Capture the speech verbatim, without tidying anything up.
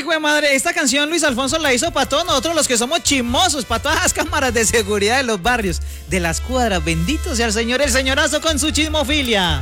hijo de madre, esta canción Luis Alfonso la hizo para todos nosotros los que somos chimosos, para todas las cámaras de seguridad de los barrios, de las cuadras. Bendito sea el Señor, el señorazo con su chismofilia.